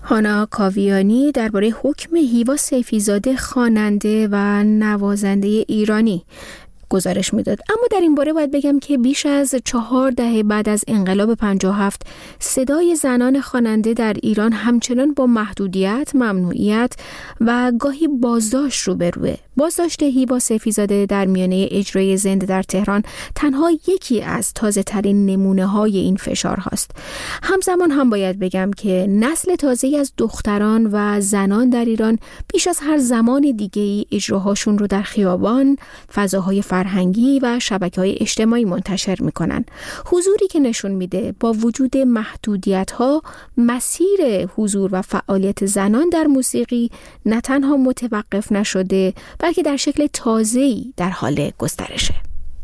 هانا کاویانی درباره حکم هیوا سیفی‌زاده خواننده و نوازنده ایرانی گزارش میداد. اما در این باره باید بگم که بیش از 4 دهه بعد از انقلاب 57 صدای زنان خواننده در ایران همچنان با محدودیت، ممنوعیت و گاهی بازداشت روبروه. بازداشت هیوا سیفی‌زاده در میانه اجرای زنده در تهران تنها یکی از تازه ترین نمونه های این فشار هاست. همزمان هم باید بگم که نسل تازه‌ای از دختران و زنان در ایران بیش از هر زمان دیگه‌ای اجراهاشون رو در خیابان، فضاهای فرهنگی و شبکه‌های اجتماعی منتشر می‌کنن. حضوری که نشون میده با وجود محدودیت‌ها مسیر حضور و فعالیت زنان در موسیقی نه تنها متوقف نشده بلکه در شکل تازه‌ای در حال گسترشه.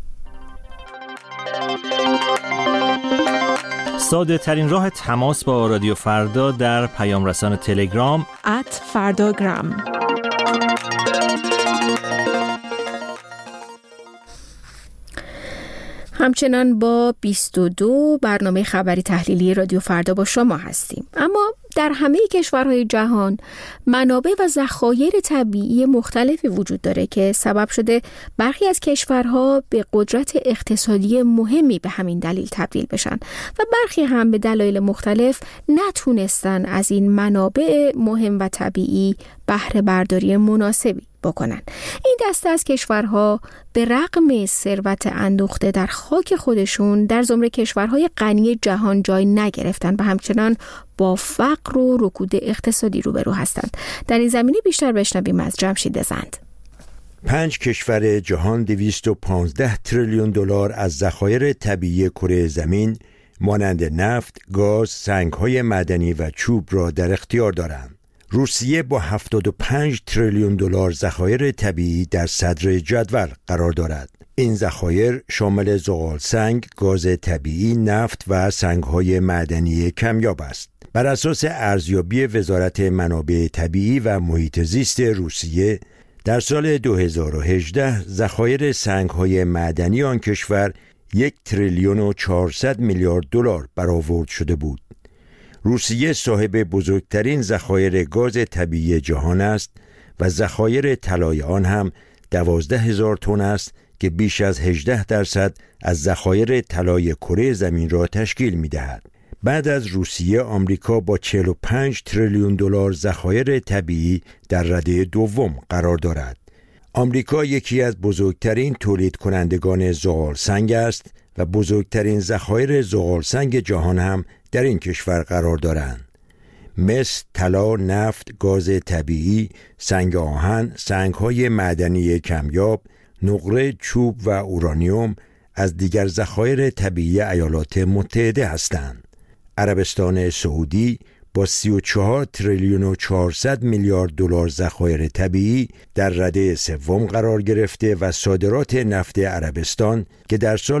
ساده ترین راه تماس با رادیو فردا در پیام رسان تلگرام @فرdagram. همچنان با 22 برنامه خبری تحلیلی رادیو فردا با شما هستیم. اما در همه کشورهای جهان منابع و ذخایر طبیعی مختلفی وجود داره که سبب شده برخی از کشورها به قدرت اقتصادی مهمی به همین دلیل تبدیل بشن و برخی هم به دلایل مختلف نتونستن از این منابع مهم و طبیعی بهره برداری مناسبی بکنن. این دسته از کشورها به رغم ثروت اندوخته در خاک خودشون در زمره کشورهای غنی جهان جای نگرفتن و همچنان با فقر و رکود اقتصادی روبرو هستند. در این زمینه بیشتر بشنویم از جمشید زند. 5 کشور جهان 215 تریلیون دلار از ذخایر طبیعی کره زمین مانند نفت، گاز، سنگ‌های معدنی و چوب را در اختیار دارند. روسیه با 75 تریلیون دلار ذخایر طبیعی در صدر جدول قرار دارد. این ذخایر شامل زغالسنگ، گاز طبیعی، نفت و سنگ‌های معدنی کمیاب است. بر اساس ارزیابی وزارت منابع طبیعی و محیط زیست روسیه، در سال 2018 ذخایر سنگ‌های معدنی آن کشور 1 تریلیون و 400 میلیارد دلار برآورد شده بود. روسیه صاحب بزرگترین ذخایر گاز طبیعی جهان است و ذخایر طلای آن هم 12,000 تن است که بیش از 18% از ذخایر طلای کره زمین را تشکیل می‌دهد. بعد از روسیه، آمریکا با 45 تریلیون دلار ذخایر طبیعی در رده دوم قرار دارد. آمریکا یکی از بزرگترین تولید کنندگان زغالسنگ است و بزرگترین ذخایر زغالسنگ جهان هم در این کشور قرار دارند. مس، طلا، نفت، گاز طبیعی، سنگ آهن، سنگ‌های معدنی کمیاب، نقره، چوب و اورانیوم از دیگر ذخایر طبیعی ایالات متحده هستند. عربستان سعودی با 34 تریلیون و 400 میلیارد دلار ذخایر طبیعی در رده سوم قرار گرفته و صادرات نفت عربستان که در سال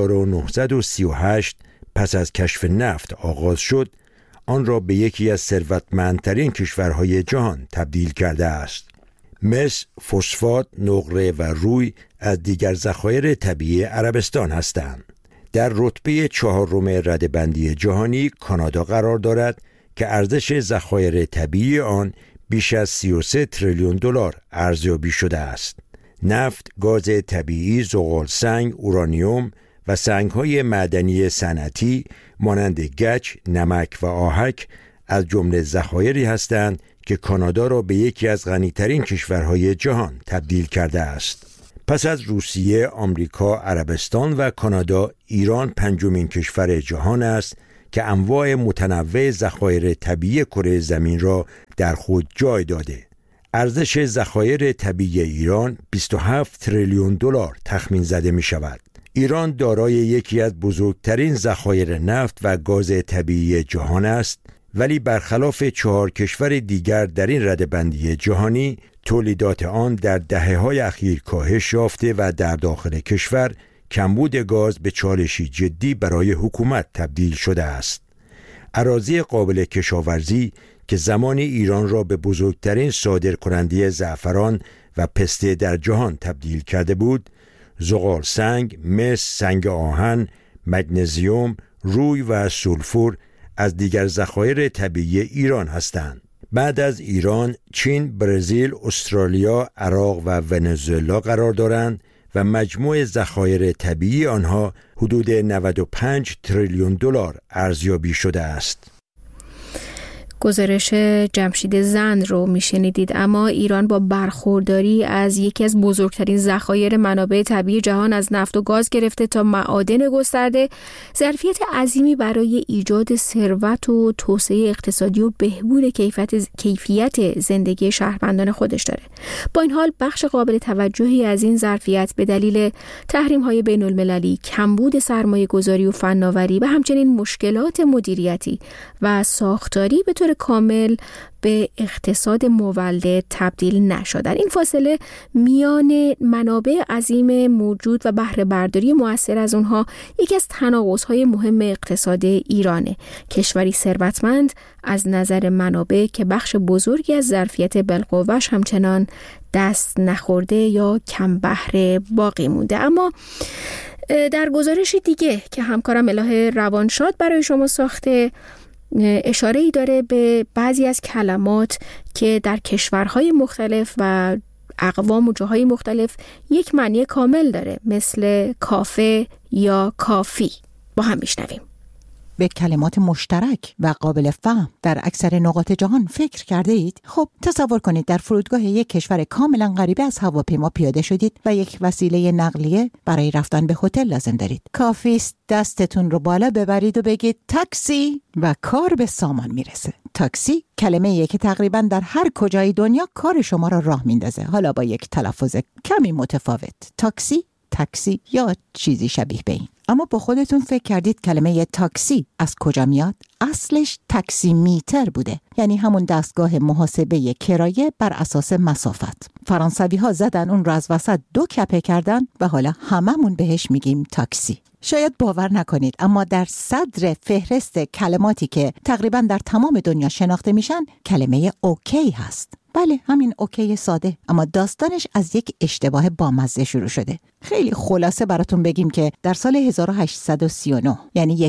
1938 پس از کشف نفت آغاز شد، آن را به یکی از ثروتمندترین کشورهای جهان تبدیل کرده است. مس، فسفات، نقره و روی از دیگر ذخایر طبیعی عربستان هستند. در رتبه 4 رده‌بندی جهانی کانادا قرار دارد که ارزش ذخایر طبیعی آن بیش از 33 تریلیون دلار ارزیابی شده است. نفت، گاز طبیعی، زغالسنگ، اورانیوم و سنگ‌های معدنی صنعتی مانند گچ، نمک و آهک از جمله ذخایری هستند که کانادا را به یکی از غنی‌ترین کشورهای جهان تبدیل کرده است. پس از روسیه، آمریکا، عربستان و کانادا، ایران 5مین کشور جهان است که انواع متنوع ذخایر طبیعی کره زمین را در خود جای داده. ارزش ذخایر طبیعی ایران 27 تریلیون دلار تخمین زده می شود. ایران دارای یکی از بزرگترین ذخایر نفت و گاز طبیعی جهان است، ولی برخلاف 4 کشور دیگر در این رده‌بندی جهانی، تولیدات آن در دهه‌های اخیر کاهش یافته و در داخل کشور کمبود گاز به چالشی جدی برای حکومت تبدیل شده است. اراضی قابل کشاورزی که زمانی ایران را به بزرگترین صادرکننده زعفران و پسته در جهان تبدیل کرده بود، زغالسنگ، مس، سنگ آهن، مگنزیوم، روی و سولفور از دیگر ذخایر طبیعی ایران هستند. بعد از ایران، چین، برزیل، استرالیا، عراق و ونزوئلا قرار دارند و مجموع ذخایر طبیعی آنها حدود 95 تریلیون دلار ارزیابی شده است. گزارش جمشید زند رو میشنیدید. اما ایران با برخورداری از یکی از بزرگترین ذخایر منابع طبیعی جهان از نفت و گاز گرفته تا معادن گسترده، ظرفیت عظیمی برای ایجاد ثروت و توسعه اقتصادی و بهبود کیفیت زندگی شهروندان خودش داره. با این حال بخش قابل توجهی از این ظرفیت به دلیل تحریم‌های بین‌المللی، کمبود سرمایه‌گذاری و فناوری و همچنین مشکلات مدیریتی و ساختاری به طور کامل به اقتصاد مولد تبدیل نشدن. این فاصله میان منابع عظیم موجود و بهره برداری مؤثر از اونها یکی از تناقض‌های مهم اقتصاد ایرانه. کشوری ثروتمند از نظر منابع که بخش بزرگی از ظرفیت بالقوه‌اش همچنان دست نخورده یا کم بهره باقی مونده. اما در گزارش دیگه که همکارم الهه روانشاد برای شما ساخته، اشاره‌ای داره به بعضی از کلمات که در کشورهای مختلف و اقوام و جاهای مختلف یک معنی کامل داره، مثل کافه یا کافی. با هم میشنویم. به کلمات مشترک و قابل فهم در اکثر نقاط جهان فکر کرده اید؟ خب تصور کنید در فرودگاه یک کشور کاملا غریبه از هواپیما پیاده شدید و یک وسیله نقلیه برای رفتن به هتل لازم دارید. کافی است دستتون رو بالا ببرید و بگید تاکسی و کار به سامان میرسه. تاکسی کلمه‌ایه که تقریبا در هر کجای دنیا کار شما را راه میندازه، حالا با یک تلفظ کمی متفاوت. تاکسی یا چیزی شبیه به این. اما با خودتون فکر کردید کلمه تاکسی از کجا میاد؟ اصلش تاکسی میتر بوده، یعنی همون دستگاه محاسبه کرایه بر اساس مسافت. فرانسوی ها زدن اون رو از وسط 2 کپه کردن و حالا هممون بهش میگیم تاکسی. شاید باور نکنید اما در صدر فهرست کلماتی که تقریبا در تمام دنیا شناخته میشن کلمه اوکی هست. بله، همین اوکی ساده، اما داستانش از یک اشتباه بامزه شروع شده. خیلی خلاصه براتون بگیم که در سال 1839 یعنی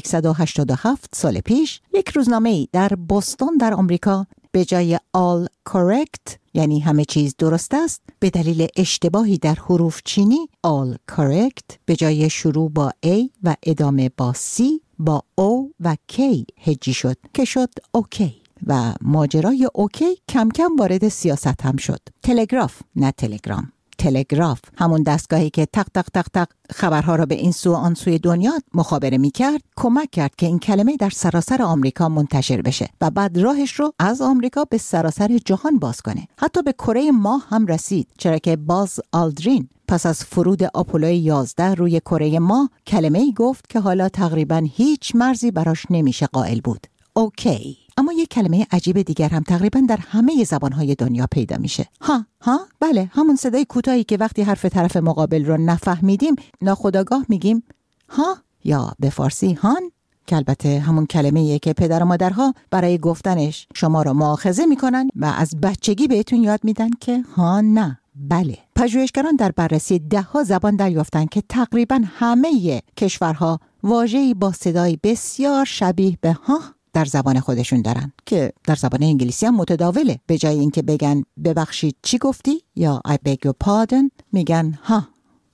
187 سال پیش یک روزنامه‌ای در بوستون در آمریکا به جای all correct یعنی همه چیز درست است، به دلیل اشتباهی در حروف چینی all correct به جای شروع با A و ادامه با C با O و K هجی شد که شد اوکی. و ماجرای اوکی کم کم وارد سیاست هم شد. تلگراف نه تلگرام. تلگراف همون دستگاهی که تق تق تق تق خبرها را به این سو آن سوی دنیا مخابره می‌کرد، کمک کرد که این کلمه در سراسر آمریکا منتشر بشه و بعد راهش رو از آمریکا به سراسر جهان باز کنه. حتی به کره ماه هم رسید، چرا که باز آلدرین پس از فرود آپولو 11 روی کره ماه کلمه‌ای گفت که حالا تقریباً هیچ مرزی براش نمیشه قائل بود. اوکی. اما یک کلمه عجیب دیگر هم تقریبا در همه زبانهای دنیا پیدا میشه. ها بله، همون صدای کوتاهی که وقتی حرف طرف مقابل رو نفهمیدیم ناخودآگاه میگیم ها، یا به فارسی هان، که البته همون کلمه‌ایه که پدر و مادرها برای گفتنش شما رو مؤاخذه میکنن و از بچگی بهتون یاد میدن که ها نه بله. پژوهشگران در بررسی 10 زبان دریافتن که تقریبا همه کشورها واژه‌ای با صدای بسیار شبیه به ها در زبان خودشون دارن که در زبان انگلیسی هم متداوله. به جای اینکه بگن ببخشید چی گفتی یا I beg your pardon میگن ها.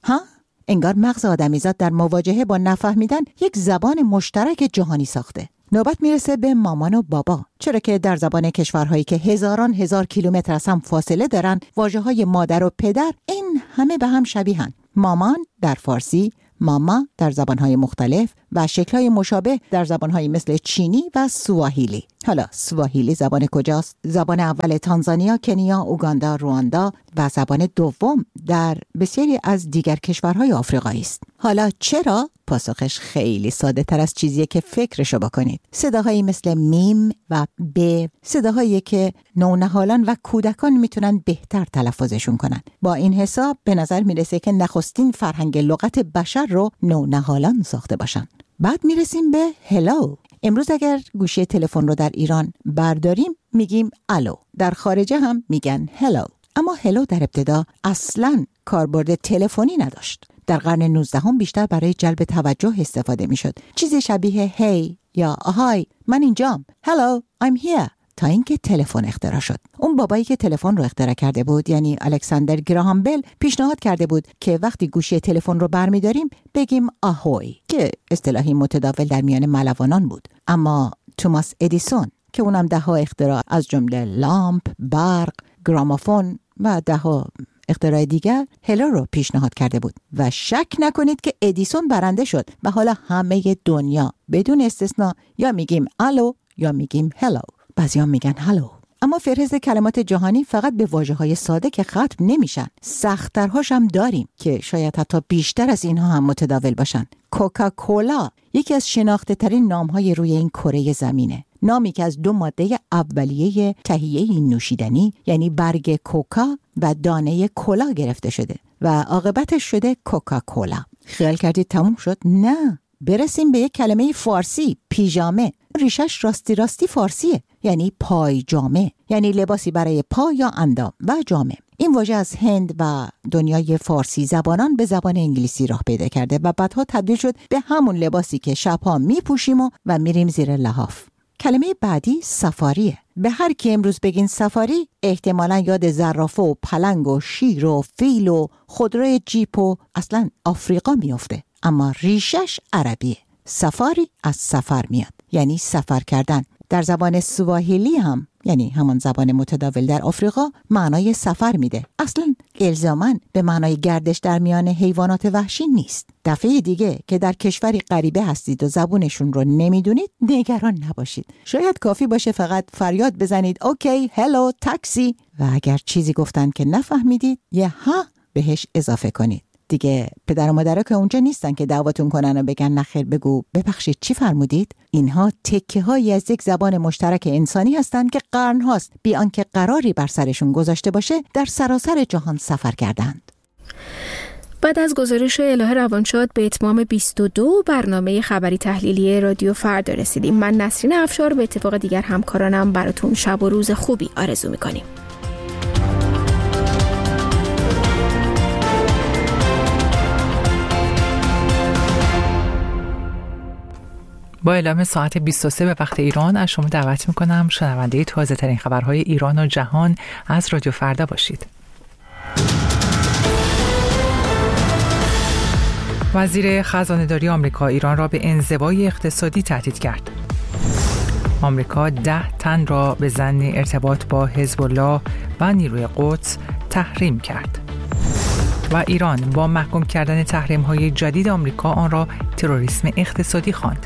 انگار مغز آدمیزاد در مواجهه با نفهمیدن یک زبان مشترک جهانی ساخته. نوبت میرسه به مامان و بابا، چرا که در زبان کشورهایی که هزاران هزار کیلومتر از هم فاصله دارن واژه‌های مادر و پدر این همه به هم شبیهن. مامان در فارسی، ماما در زبانهای مختلف و شکل‌های مشابه در زبان‌های مثل چینی و سواحیلی. حالا سواحیلی زبان کجاست؟ زبان اول تانزانیا، کنیا، اوگاندا، رواندا و زبان دوم در بسیاری از دیگر کشورهای آفریقایی است. حالا چرا؟ پاسخش خیلی ساده تر از چیزیه که فکرشو بکنید. صداهایی مثل میم و ب، صداهایی که نونهالان و کودکان میتونن بهتر تلفظشون کنن. با این حساب به نظر میرسه که نخستین فرهنگ لغت بشر رو نونهالان ساخته باشن. بعد میرسیم به هلو. امروز اگر گوشی تلفن رو در ایران برداریم میگیم الو. در خارجه هم میگن هلو. اما هلو در ابتدا اصلاً کاربرد تلفنی نداشت. در قرن 19 بیشتر برای جلب توجه استفاده میشد. چیزی شبیه هی یا آهای من اینجام، hello I'm here، تا اینکه تلفن اختراع شد. اون بابایی که تلفن رو اختراع کرده بود، یعنی الکساندر گراهام بل، پیشنهاد کرده بود که وقتی گوشی تلفن رو برمی‌داریم بگیم آهوی، که اصطلاحی متداول در میان ملوانان بود. اما توماس ادیسون که اونم ده‌ها اختراع از جمله لامپ، برق، گرامافون و ده‌ها اختراع دیگر هلو رو پیشنهاد کرده بود و شک نکنید که ادیسون برنده شد و حالا همه دنیا بدون استثنا یا میگیم الو یا میگیم هلو، بعضی‌ها میگن هلو. اما فهرست کلمات جهانی فقط به واژه‌های ساده که ختم نمیشن، سخت‌ترهاش هم داریم که شاید حتی بیشتر از اینها هم متداول باشن. کوکاکولا یکی از شناخته‌ترین نام‌های روی این کره زمینه، نامی که از 2 ماده اولیه تهیه این نوشیدنی یعنی برگ کوکا و دانه کولا گرفته شده و عاقبتش شده کوکاکولا. خیال کردید تموم شد؟ نه، برسیم به یک کلمه فارسی، پیژامه. ریشش راستی فارسیه، یعنی پایجامه، یعنی لباسی برای پا یا اندام و جامه. این واژه از هند و دنیای فارسی زبانان به زبان انگلیسی راه پیدا کرده و بعدها تبدیل شد به همون لباسی که شبها میپوشیم و میریم زیر لحاف. کلمه بعدی سفاریه. به هر کی امروز بگین سفاری احتمالاً یاد زرافه و پلنگ و شیر و فیل و خودروی جیپ و اصلاً آفریقا میفته، اما ریشش عربیه. سفاری از سفر میاد، یعنی سفر کردن. در زبان سواحیلی هم، یعنی همان زبان متداول در آفریقا، معنای سفر میده. اصلا الزاماً به معنای گردش در میان حیوانات وحشی نیست. دفعه دیگه که در کشوری غریبه هستید و زبونشون رو نمیدونید نگران نباشید. شاید کافی باشه فقط فریاد بزنید اوکی، هلو، تاکسی، و اگر چیزی گفتن که نفهمیدید یه ها بهش اضافه کنید. دیگه پدر و مادرها که اونجا نیستن که دعواتون کنن و بگن نخیر بگو ببخشید چی فرمودید. اینها تکه هایی از یک زبان مشترک انسانی هستند که قرن هاست بی آنکه قراری بر سرشون گذاشته باشه در سراسر جهان سفر کردند. بعد از گزارش الهه روانشاد به اتمام 22 برنامه خبری تحلیلی رادیو فردا رسیدیم. من نسرین افشار به اتفاق دیگر همکارانم براتون شب و روز خوبی آرزو میکنیم. با اعلام ساعت 23 به وقت ایران از شما دعوت میکنم شنونده تازه ترین خبرهای ایران و جهان از رادیو فردا باشید. وزیر خزانه‌داری آمریکا ایران را به انزوای اقتصادی تهدید کرد. آمریکا 10 تن را به ظن ارتباط با حزب الله و نیروی قدس تحریم کرد. و ایران با محکوم کردن تحریم‌های جدید آمریکا آن را تروریسم اقتصادی خواند.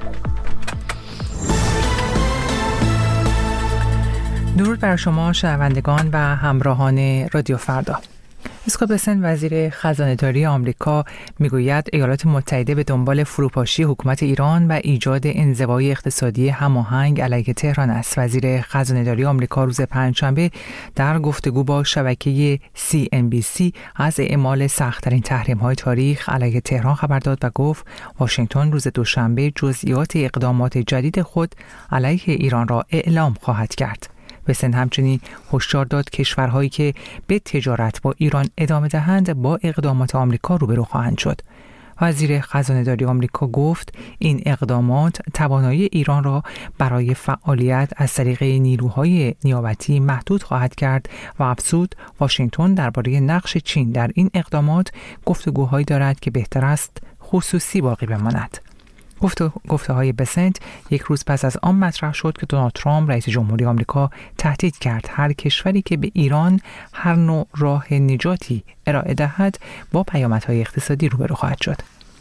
درود بر شما شنوندگان و همراهان رادیو فردا. اسکات بسنت وزیر خزانه‌داری آمریکا میگوید ایالات متحده به دنبال فروپاشی حکومت ایران و ایجاد انزوای اقتصادی هماهنگ علیه تهران است. وزیر خزانه‌داری آمریکا روز پنجشنبه در گفتگو با شبکه CNBC از اعمال سخت‌ترین تحریم‌های تاریخ علیه تهران خبر داد و گفت واشنگتن روز دوشنبه جزئیات اقدامات جدید خود علیه ایران را اعلام خواهد کرد. بسن همچنین هشدار داد کشورهایی که به تجارت با ایران ادامه دهند با اقدامات آمریکا روبرو خواهند شد. وزیر خزانه‌داری آمریکا گفت این اقدامات توانایی ایران را برای فعالیت از طریق نیروهای نیابتی محدود خواهد کرد و افزود واشنگتن درباره نقش چین در این اقدامات گفتگوهایی دارد که بهتر است خصوصی باقی بماند. گفته‌های بسنت یک روز پس از آن مطرح شد که دونالد ترامپ رئیس جمهوری آمریکا تهدید کرد هر کشوری که به ایران هر نوع راه نجاتی ارائه دهد با پیامدهای اقتصادی روبرو خواهد شد.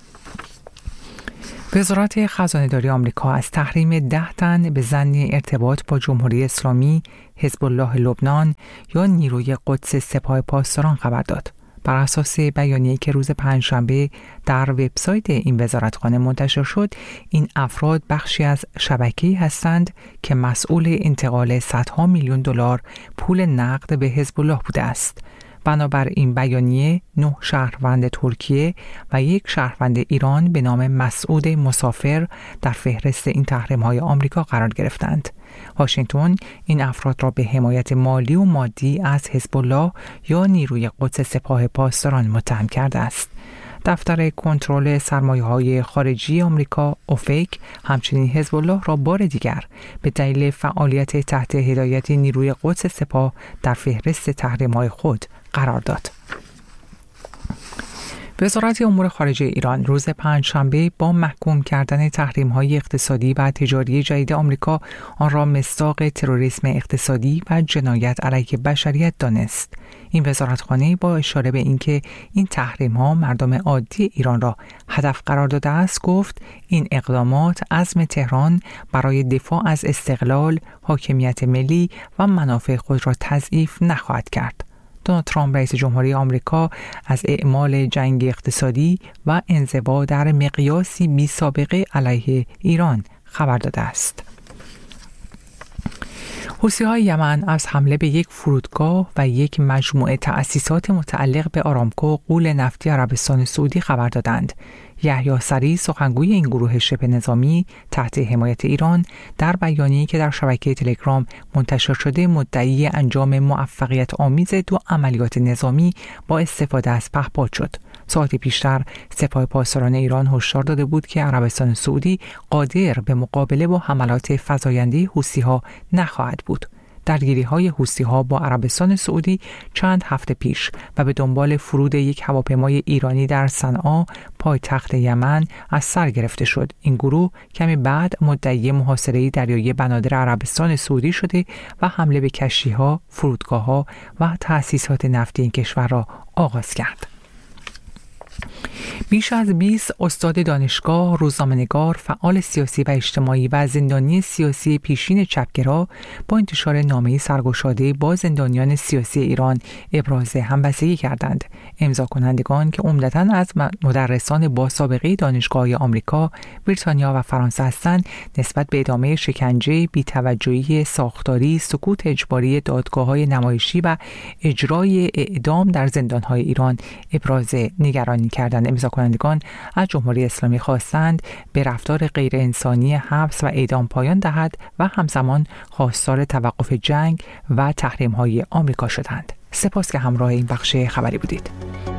وزارت خزانه‌داری آمریکا از تحریم 10 تن به ظن ارتباط با جمهوری اسلامی، حزب الله لبنان یا نیروی قدس سپاه پاسداران خبر داد. بر اساس بیانیه‌ای که روز پنجشنبه در وبسایت این وزارتخانه منتشر شد، این افراد بخشی از شبکه‌ای هستند که مسئول انتقال صدها میلیون دلار پول نقد به حزب الله بوده است. بنابر این بیانیه 9 شهروند ترکیه و 1 شهروند ایران به نام مسعود مسافر در فهرست این تحریم‌های آمریکا قرار گرفتند. واشنگتن این افراد را به حمایت مالی و مادی از حزب الله یا نیروی قدس سپاه پاسداران متهم کرده است. دفتر کنترل سرمایه‌های خارجی آمریکا اوفیک همچنین حزب الله را بار دیگر به دلیل فعالیت تحت هدایت نیروی قدس سپاه در فهرست تحریم‌های خود قرار داد. وزارت امور خارجه ایران روز پنجشنبه با محکوم کردن تحریم‌های اقتصادی و تجاری جدید آمریکا آن را مصداق تروریسم اقتصادی و جنایت علیه بشریت دانست. این وزارتخانه با اشاره به اینکه این تحریم‌ها مردم عادی ایران را هدف قرار داده است گفت این اقدامات عزم تهران برای دفاع از استقلال، حاکمیت ملی و منافع خود را تضعیف نخواهد کرد. دونالد ترامپ رئیس جمهوری آمریکا از اعمال جنگ اقتصادی و انزوا در مقیاسی بی سابقه علیه ایران خبر داده است. حوثی‌های یمن از حمله به یک فرودگاه و یک مجموعه تأسیسات متعلق به آرامکو غول نفتی عربستان سعودی خبر دادند. یحیی سری سخنگوی این گروه شبه نظامی تحت حمایت ایران در بیانیه‌ای که در شبکه تلگرام منتشر شده مدعی انجام موفقیت آمیز 2 عملیات نظامی با استفاده از پهپاد شد. ساعتی پیشتر سپاه پاسداران ایران هشدار داده بود که عربستان سعودی قادر به مقابله با حملات فزاینده حوثی‌ها نخواهد بود. درگیری‌های حوثی‌ها با عربستان سعودی چند هفته پیش و به دنبال فرود یک هواپیمای ایرانی در صنعا پایتخت یمن از سر گرفته شد. این گروه کمی بعد مدعی محاصره دریایی بنادر عربستان سعودی شده و حمله به کشتی‌ها، فرودگاه‌ها و تأسیسات نفتی این کشور را آغاز کرد. بیش از 20 استاد دانشگاه، روزنامه‌نگار، فعال سیاسی و اجتماعی و زندانی سیاسی پیشین چپگرا با انتشار نامه‌ای سرگشاده با زندانیان سیاسی ایران ابراز همبستگی کردند. امضا کنندگان که عمدتاً از مدرسان با سابقه دانشگاه‌های آمریکا، بریتانیا و فرانسه هستند، نسبت به ادامه شکنجه، بی‌توجهی ساختاری، سکوت اجباری دادگاه‌های نمایشی و اجرای اعدام در زندان‌های ایران ابراز نگرانی کردند. امضا کنندگان از جمهوری اسلامی خواستند به رفتار غیر انسانی حبس و اعدام پایان دهد و همزمان خواستار توقف جنگ و تحریم‌های آمریکا شدند. سپاس که همراه این بخش خبری بودید.